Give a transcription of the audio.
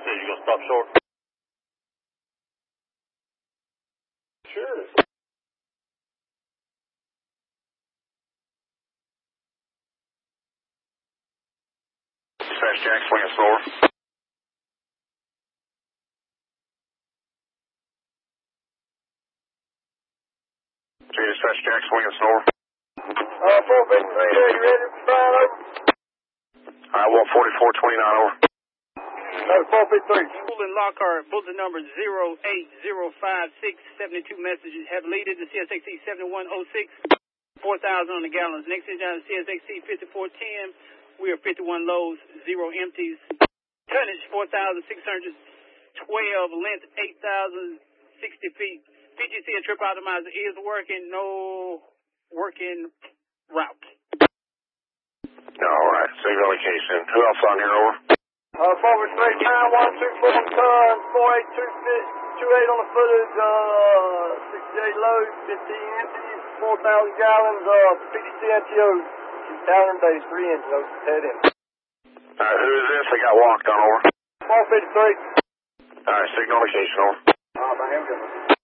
said you're going to stop short. Sure. Dispatch Jack, swing it slower. Dispatch Jack, swing it slower. 453, are you ready to fire over? I want 4429 over. 453. Bulletin Lockhart, bulletin number 0805672 messages have leaded to CSXC 7106, 4,000 on the gallons. Next is down to CSXC 5410. We are 51 lows, 0 empties. Tonnage 4,612, length 8,060 feet. PGC and Trip Optimizer is working, no working route. All right, signal location. Who else on here, over? 453, time 124 tons, 48228 on the footage, 68 loads, 15 empties, 4,000 gallons, 50 CNTOs, 2,000 days, 3 engine loads, head in. All right, who is this? I got walked on, over. 453. All right, signal location, over. My hand